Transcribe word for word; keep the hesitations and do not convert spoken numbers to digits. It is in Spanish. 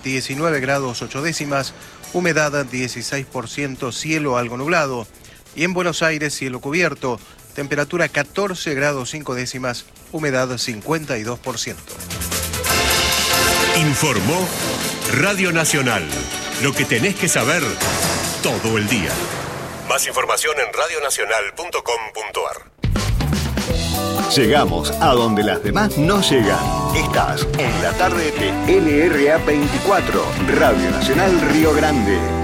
diecinueve grados ocho décimas, humedad dieciséis por ciento, cielo algo nublado. Y en Buenos Aires, cielo cubierto, temperatura catorce grados cinco décimas, humedad cincuenta y dos por ciento. Informó Radio Nacional. Lo que tenés que saber todo el día. Más información en radio nacional punto com punto a r. Llegamos a donde las demás no llegan. Estás en la tarde de L R A veinticuatro, Radio Nacional Río Grande.